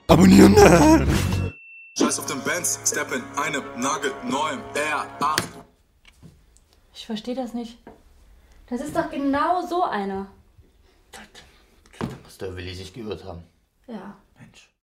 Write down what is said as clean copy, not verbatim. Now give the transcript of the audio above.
Abonnieren! Scheiß auf den Benz, step in einem nagelneuen R8. Ich verstehe das nicht. Das ist doch genau so einer. Da muss der Willi sich geirrt haben. Ja. Mensch.